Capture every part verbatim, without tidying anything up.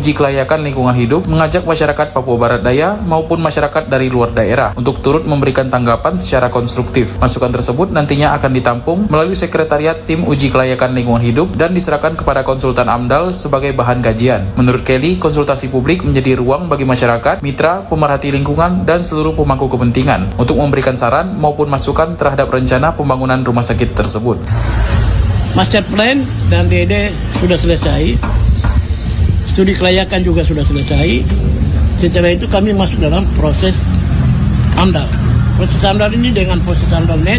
Uji Kelayakan Lingkungan Hidup mengajak masyarakat Papua Barat Daya maupun masyarakat dari luar daerah untuk turut memberikan tanggapan secara konstruktif. Masukan tersebut nantinya akan ditampung melalui Sekretariat Tim Uji Kelayakan Lingkungan Hidup dan diserahkan kepada konsultan AMDAL sebagai bahan kajian. Menurut Kelly, konsultasi publik menjadi ruang bagi masyarakat, mitra, pemerhati lingkungan, dan seluruh pemangku kepentingan untuk memberikan saran maupun masukan terhadap rencana pembangunan rumah sakit tersebut. Master plan dan D D sudah selesai, studi kelayakan juga sudah selesai. Setelah itu kami masuk dalam proses AMDAL. Proses AMDAL ini dengan proses AMDAL net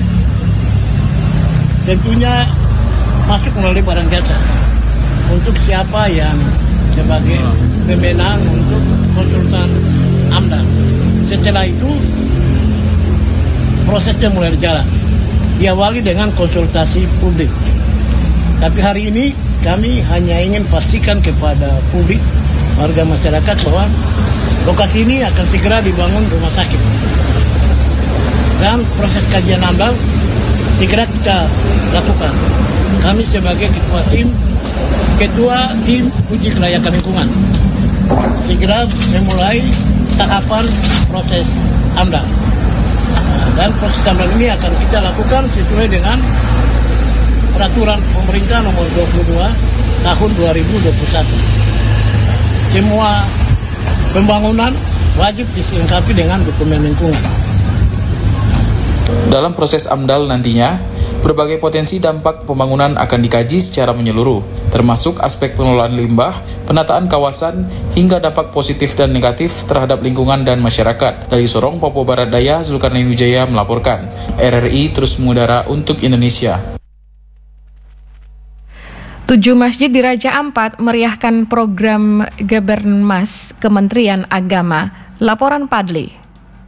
tentunya masuk melalui barang jasa untuk siapa yang sebagai pemenang untuk konsultan AMDAL. Setelah itu prosesnya mulai berjalan. Diawali dengan konsultasi publik. Tapi hari ini kami hanya ingin pastikan kepada publik, warga masyarakat bahwa lokasi ini akan segera dibangun rumah sakit. Dan proses kajian AMDAL segera kita lakukan. Kami sebagai ketua tim, ketua tim uji kelayakan lingkungan, segera memulai tahapan proses AMDAL. Nah, dan proses AMDAL ini akan kita lakukan sesuai dengan Peraturan Pemerintah Nomor dua puluh dua Tahun dua ribu dua puluh satu. Semua pembangunan wajib dilengkapi dengan dokumen lingkungan. Dalam proses AMDAL nantinya, berbagai potensi dampak pembangunan akan dikaji secara menyeluruh, termasuk aspek pengelolaan limbah, penataan kawasan, hingga dampak positif dan negatif terhadap lingkungan dan masyarakat. Dari Sorong, Papua Barat Daya, Zulkarnain Wijaya melaporkan. R R I terus mengudara untuk Indonesia. Tujuh masjid di Raja Ampat meriahkan program Gebermas Kementerian Agama. Laporan Padli.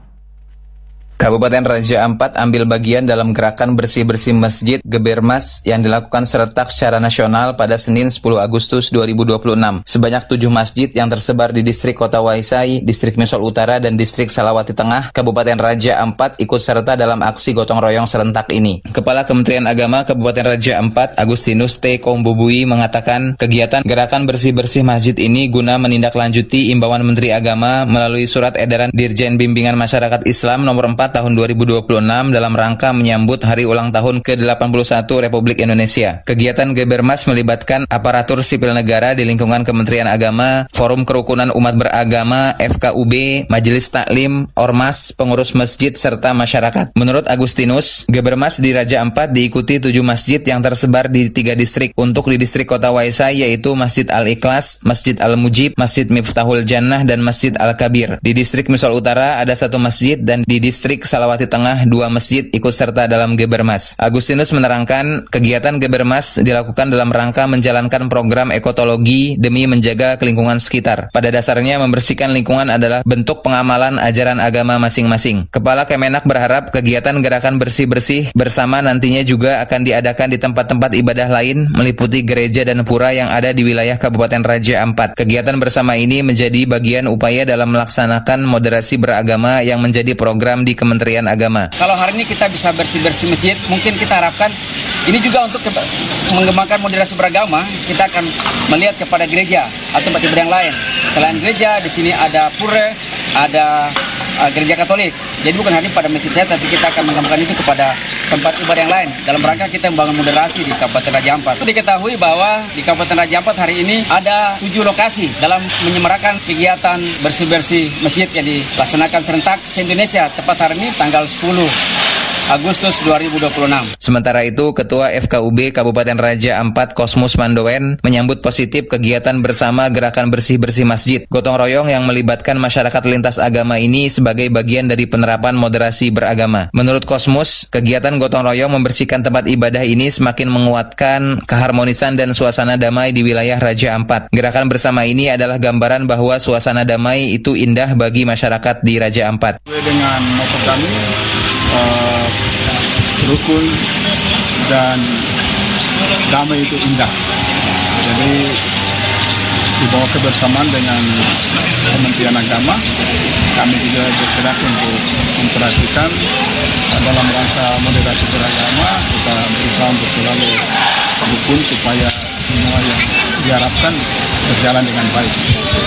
Kabupaten Raja Ampat ambil bagian dalam gerakan bersih-bersih masjid Gebermas yang dilakukan serentak secara nasional pada Senin sepuluh Agustus dua ribu dua puluh enam. Sebanyak tujuh masjid yang tersebar di distrik Kota Waisai, distrik Misol Utara, dan distrik Salawati Tengah, Kabupaten Raja Ampat ikut serta dalam aksi gotong royong serentak ini. Kepala Kementerian Agama Kabupaten Raja Ampat, Agustinus T. Kombubui, mengatakan kegiatan gerakan bersih-bersih masjid ini guna menindaklanjuti imbauan Menteri Agama melalui surat edaran Dirjen Bimbingan Masyarakat Islam nomor empat tahun dua ribu dua puluh enam dalam rangka menyambut hari ulang tahun ke delapan puluh satu Republik Indonesia. Kegiatan Gebermas melibatkan aparatur sipil negara di lingkungan Kementerian Agama, Forum Kerukunan Umat Beragama, F K U B, Majelis Taklim, Ormas, pengurus masjid, serta masyarakat. Menurut Agustinus, Gebermas di Raja Ampat diikuti tujuh masjid yang tersebar di tiga distrik. Untuk di distrik Kota Waisai yaitu Masjid Al-Ikhlas, Masjid Al-Mujib, Masjid Miftahul Jannah, dan Masjid Al-Kabir. Di distrik Misol Utara ada satu masjid dan di distrik Salawati Tengah dua masjid ikut serta dalam Gebermas. Agustinus menerangkan kegiatan Gebermas dilakukan dalam rangka menjalankan program ekotologi demi menjaga lingkungan sekitar. Pada dasarnya membersihkan lingkungan adalah bentuk pengamalan ajaran agama masing-masing. Kepala Kemenak berharap kegiatan gerakan bersih-bersih bersama nantinya juga akan diadakan di tempat-tempat ibadah lain meliputi gereja dan pura yang ada di wilayah Kabupaten Raja Ampat. Kegiatan bersama ini menjadi bagian upaya dalam melaksanakan moderasi beragama yang menjadi program di Kementerian Agama. Kalau hari ini kita bisa bersih-bersih masjid, mungkin kita harapkan ini juga untuk mengembangkan moderasi beragama, kita akan melihat kepada gereja atau tempat ibadah yang lain. Selain gereja, di sini ada pura, ada uh, gereja Katolik. Jadi bukan hanya pada masjid saya, tapi kita akan mengembangkan itu kepada tempat ibadah yang lain. Dalam rangka kita membangun moderasi di Kabupaten Raja Ampat. Itu diketahui bahwa di Kabupaten Raja Ampat hari ini ada tujuh lokasi dalam menyemarakan kegiatan bersih-bersih masjid yang dilaksanakan serentak se-Indonesia. Tepat hari ini tanggal sepuluh Agustus dua ribu dua puluh enam. Sementara itu, Ketua F K U B Kabupaten Raja Ampat Kosmus Mandowen menyambut positif kegiatan bersama gerakan bersih-bersih masjid. Gotong royong yang melibatkan masyarakat lintas agama ini sebagai bagian dari penerapan moderasi beragama. Menurut Kosmus, kegiatan gotong royong membersihkan tempat ibadah ini semakin menguatkan keharmonisan dan suasana damai di wilayah Raja Ampat. Gerakan bersama ini adalah gambaran bahwa suasana damai itu indah bagi masyarakat di Raja Ampat. Dengan moto kami, uh, rukun dan damai itu indah. Jadi dibawa kebersamaan dengan Kementerian Agama, kami juga bergerak untuk memperhatikan dalam rangka moderasi beragama. Kita berusaha untuk selalu rukun supaya semua yang diharapkan berjalan dengan baik.